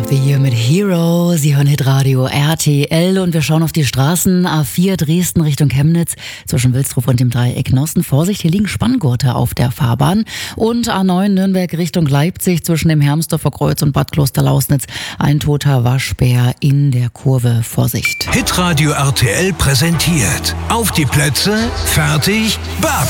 of the Year mit Hero. Sie hören Hitradio RTL und wir schauen auf die Straßen. A4 Dresden Richtung Chemnitz zwischen Wilsdruf und dem Dreieck Nossen. Vorsicht, hier liegen Spanngurte auf der Fahrbahn. Und A9 Nürnberg Richtung Leipzig zwischen dem Hermsdorfer Kreuz und Bad Klosterlausnitz. Ein toter Waschbär in der Kurve. Vorsicht. Hitradio RTL präsentiert. Auf die Plätze, fertig, BAP!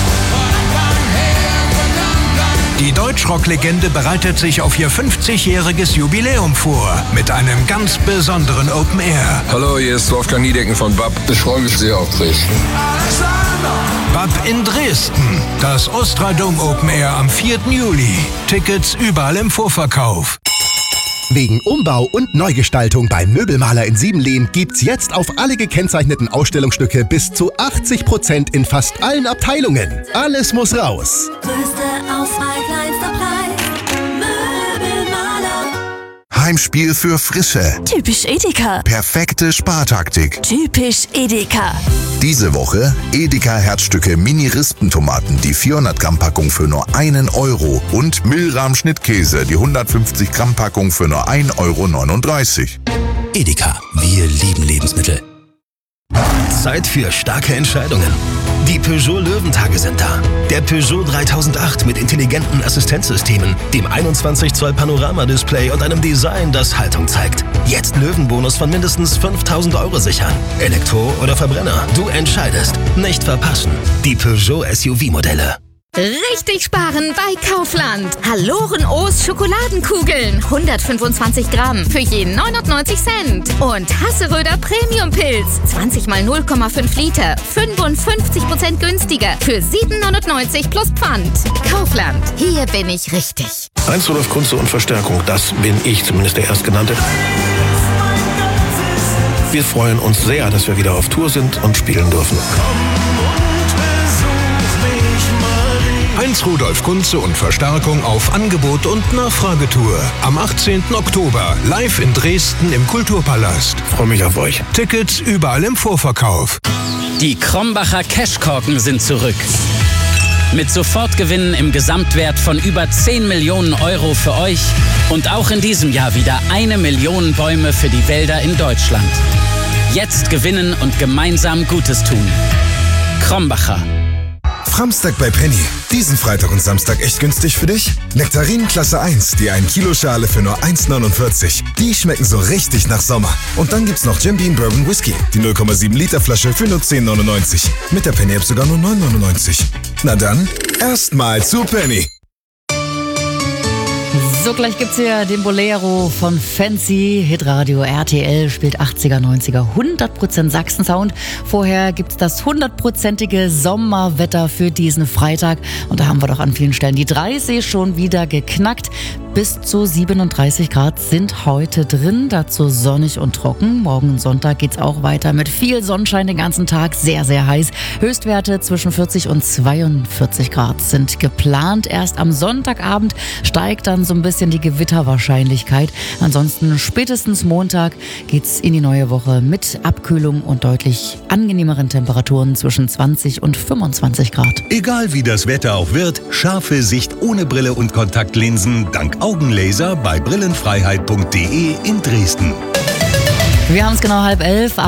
Die Deutschrock-Legende bereitet sich auf ihr 50-jähriges Jubiläum vor mit einem ganz besonderen Open Air. Hallo, hier ist Wolfgang Niedecken von BAP. Ich freue mich sehr auf Dresden. BAP in Dresden. Das Ostradom Open Air am 4. Juli. Tickets überall im Vorverkauf. Wegen Umbau und Neugestaltung beim Möbelmaler in Siebenlehn gibt's jetzt auf alle gekennzeichneten Ausstellungsstücke bis zu 80% in fast allen Abteilungen. Alles muss raus. Größte Auswahl, kleinster Preis. Möbelmaler. Heimspiel für Frische. Typisch Edeka. Perfekte Spartaktik. Typisch Edeka. Diese Woche Edeka Herzstücke Mini-Rispentomaten, die 400 Gramm Packung für nur 1 Euro und Milram Schnittkäse, die 150 Gramm Packung für nur 1,39 Euro. Edeka, wir lieben Lebensmittel. Zeit für starke Entscheidungen. Die Peugeot Löwentage sind da. Der Peugeot 3008 mit intelligenten Assistenzsystemen, dem 21 Zoll Panoramadisplay und einem Design, das Haltung zeigt. Jetzt Löwenbonus von mindestens 5.000 Euro sichern. Elektro oder Verbrenner, du entscheidest. Nicht verpassen. Die Peugeot SUV-Modelle. Richtig sparen bei Kaufland. Haloren-O's Schokoladenkugeln. 125 Gramm für je 99 Cent. Und Hasseröder Premium-Pilz. 20 mal 0,5 Liter. 55% günstiger. Für 7,99 plus Pfand. Kaufland. Hier bin ich richtig. Heinz Rudolf Kunze und Verstärkung. Das bin ich, zumindest der Erstgenannte. Wir freuen uns sehr, dass wir wieder auf Tour sind und spielen dürfen. Heinz Rudolf Kunze und Verstärkung auf Angebot und Nachfragetour. Am 18. Oktober live in Dresden im Kulturpalast. Freue mich auf euch. Tickets überall im Vorverkauf. Die Krombacher Cashkorken sind zurück. Mit Sofortgewinnen im Gesamtwert von über 10 Millionen Euro für euch und auch in diesem Jahr wieder 1 Million Bäume für die Wälder in Deutschland. Jetzt gewinnen und gemeinsam Gutes tun. Krombacher. Framstag bei Penny. Diesen Freitag und Samstag echt günstig für dich? Nektarinen Klasse 1, die 1 Kilo Schale für nur 1,49. Die schmecken so richtig nach Sommer. Und dann gibt's noch Jim Beam Bourbon Whisky, die 0,7 Liter Flasche für nur 10,99. Mit der Penny App sogar nur 9,99. Na dann, erstmal zu Penny. So, gleich gibt's hier den Bolero von Fancy. Hitradio RTL spielt 80er, 90er, 100% Sachsen-Sound. Vorher gibt's das 100%ige Sommerwetter für diesen Freitag. Und da haben wir doch an vielen Stellen die 30 schon wieder geknackt. Bis zu 37 Grad sind heute drin, dazu sonnig und trocken. Morgen Sonntag geht's auch weiter mit viel Sonnenschein den ganzen Tag, sehr, sehr heiß. Höchstwerte zwischen 40 und 42 Grad sind geplant. Erst am Sonntagabend steigt dann so ein bisschen die Gewitterwahrscheinlichkeit. Ansonsten spätestens Montag geht's in die neue Woche mit Abkühlung und deutlich angenehmeren Temperaturen zwischen 20 und 25 Grad. Egal wie das Wetter auch wird, scharfe Sicht ohne Brille und Kontaktlinsen dank Augenlaser bei brillenfreiheit.de in Dresden. Wir haben es genau 10:30.